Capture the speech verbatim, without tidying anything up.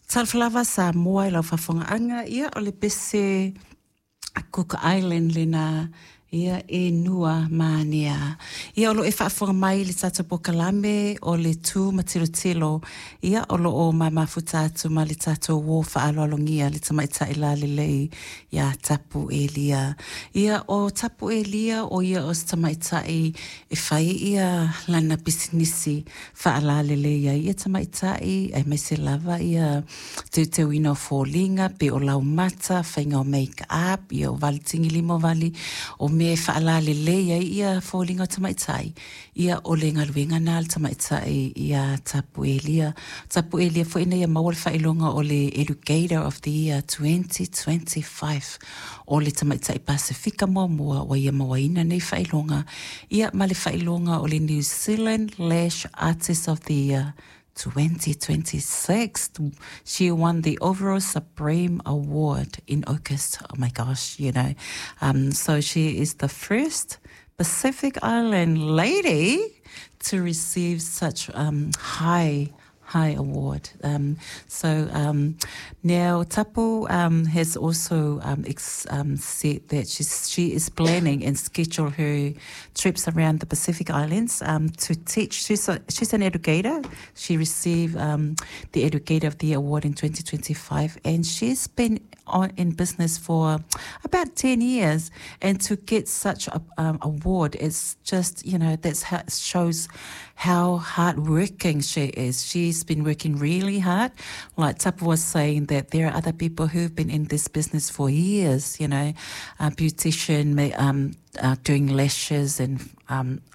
Talflava sa moa i lau whawhongaanga ia o le pese a Cook Island lena ia e nua mania. Ia o lo e whaafonga mai le tata pokalame o le tū matirotilo. Ia o lo o mamafuta atu ma le tata wo whaalolongia le tamaita ila le lei ia tapu e lia. Ia o tapu e lia o ia o tamaita e e whai ia lana bisinisi whaala le lei ia. Ia tamaita e ai mai se lava ia te te wina o fōlinga pe o lau mata whainga o make up ia o vali tingi limo vali o me whaala le leia ia fōlinga tamaitai. Ia o le ngaluenga nā le tamaitai ia tapu e lia. Tapu e lia fo ina ia mawal whailonga o le Educator of the Year twenty twenty-five. O le tamaitai Pasifika mua mua wa ia mawaina nei whailonga. Ia ma le whailonga o le New Zealand Lash Artist of the Year twenty twenty-six. She won the overall Supreme Award in August. Oh my gosh, you know. Um, so she is the first Pacific Island lady to receive such um, high high award. Um, so um, now Tapu um, has also um, ex, um, said that she's, she is planning and schedule her trips around the Pacific Islands um, to teach. She's, a, she's an educator. She received um, the Educator of the Year Award in twenty twenty-five, and she's been on, in business for about ten years. And to get such a um, award, it's just, you know, that's how it shows how hardworking she is. She's been working really hard. Like Tapu was saying that there are other people who've been in this business for years, you know, a beautician, um, uh, doing lashes and um,